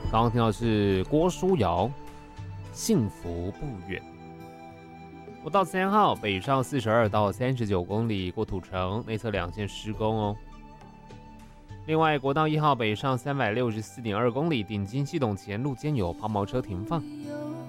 刚刚听到是郭书瑶，幸福不远。国道3号北上42到39公里，过土城内侧2线施工哦。另外，国道1号北上364.2公里，顶金系统前路间有抛锚车停放。